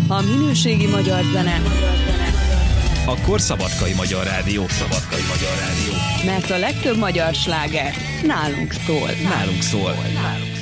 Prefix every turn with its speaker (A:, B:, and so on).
A: A minőségi magyar zene.
B: Akkor Szabadkai Magyar Rádió. Szabadkai Magyar Rádió.
A: Mert a legtöbb magyar sláger nálunk szól.
B: Nálunk szól.